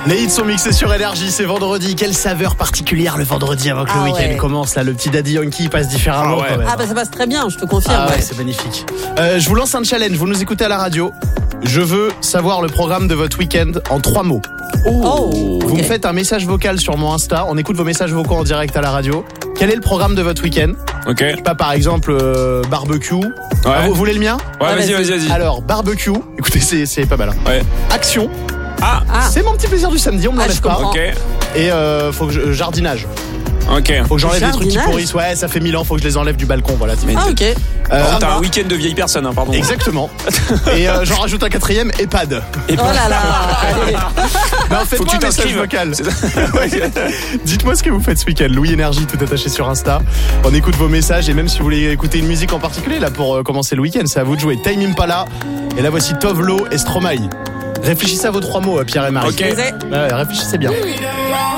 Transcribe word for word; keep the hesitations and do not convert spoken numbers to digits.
Les hits sont mixés sur Énergie, c'est vendredi. Quelle saveur particulière le vendredi avant que Ah le week-end ouais. commence. Là, le petit Daddy Yankee passe différemment. Ah ouais. quand même. Ah bah ça passe très bien, je te confirme. Ah ouais, ouais. c'est magnifique. Euh, je vous lance un challenge. Vous nous écoutez à la radio. Je veux savoir le programme de votre week-end en trois mots. Oh, Vous ok. me faites un message vocal sur mon Insta. On écoute vos messages vocaux en direct à la radio. Quel est le programme de votre week-end? Ok. Ouais, Pas par exemple euh, barbecue. Ah, vous voulez le mien? vas-y, vas-y, vas-y. Alors barbecue. Écoutez, c'est, c'est pas mal. Hein. Ouais. Action. Ah, Ah. C'est mon petit plaisir du samedi. On me Ah, l'enlève je pas. comprends. ok. Et euh, faut que je, jardinage. Ok. Faut que j'enlève les trucs qui Jardinage pourrissent. Ouais, ça fait mille ans. Faut que je les enlève du balcon. Voilà. c'est Mais- tout. Ah ok. Euh, Par contre, t'as ah, un week-end de vieille personne, hein, pardon. Exactement. Et euh, j'en rajoute un quatrième, EHPAD. Et Oh là là. Allez. Mais en fait, Faut que moi, tu un message t'inscrives. vocal. C'est ça. Ouais. Dites-moi ce que vous faites ce week-end. Louis Énergie, tout attaché sur Insta. On écoute vos messages et même si vous voulez écouter une musique en particulier là pour euh, commencer le week-end, c'est à vous de jouer. Time Impala. Et là voici Tovlo et Stromae. Réfléchissez à vos trois mots, euh, Pierre et Marie. Ok. Ouais, réfléchissez bien.